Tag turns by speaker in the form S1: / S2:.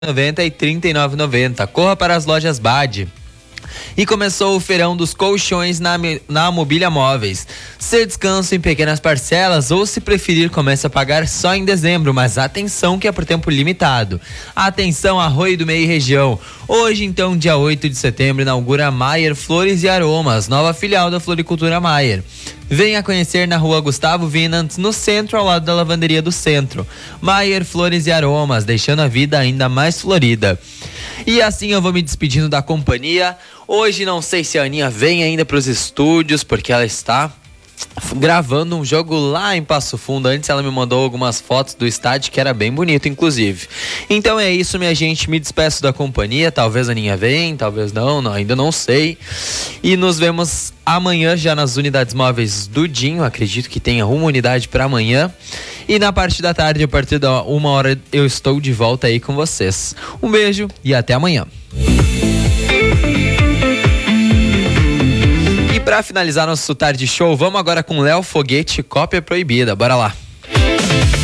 S1: R$39,90 e R$39,90. Corra para as lojas Bad. E começou o feirão dos colchões na Mobília Móveis. Seu descanso em pequenas parcelas ou, se preferir, comece a pagar só em dezembro, mas atenção que é por tempo limitado. Atenção, Arroio do Meio e região. Hoje, então, dia 8 de setembro, inaugura a Maier Flores e Aromas, nova filial da Floricultura Maier. Venha conhecer na rua Gustavo Vinant, no centro, ao lado da lavanderia do centro. Maier Flores e Aromas, deixando a vida ainda mais florida. E assim eu vou me despedindo da companhia. Hoje não sei se a Aninha vem ainda para os estúdios, porque ela está gravando um jogo lá em Passo Fundo. Antes ela me mandou algumas fotos do estádio, que era bem bonito, inclusive. Então é isso, minha gente. Me despeço da companhia. Talvez a Aninha venha, talvez não, ainda não sei. E nos vemos amanhã já nas unidades móveis do Dinho. Acredito que tenha uma unidade para amanhã. E na parte da tarde, a partir da 1h, eu estou de volta aí com vocês. Um beijo e até amanhã. E para finalizar nosso tarde show, vamos agora com Léo Foguete, Cópia Proibida. Bora lá.